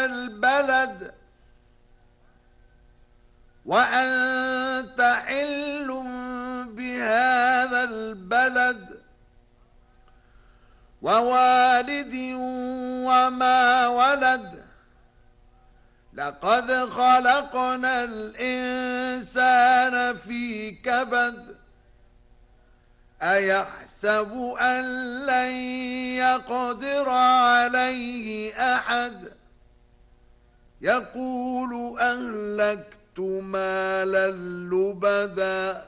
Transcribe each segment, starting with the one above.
هذا البلد وأنت حل بهذا البلد ووالد وما ولد لقد خلقنا الإنسان في كبد أيحسب أن لن يقدر عليه أحد يقول أهلكت مالا لبدا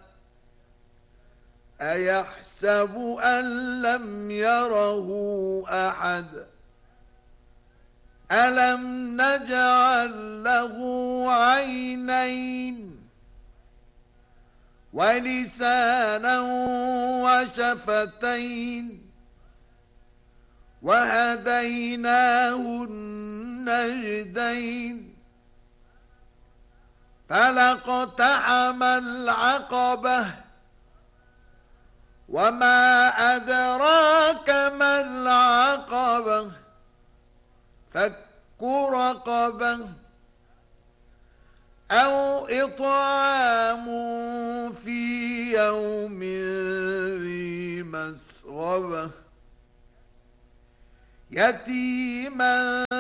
أيحسب أن لم يره أحد ألم نجعل له عينين ولسانا وشفتين وهديناه النجدين فلاقتحم العقبة وما أدراك ما العقبة فك رقبة أو إطعام في يوم ذي مسغبة يتيما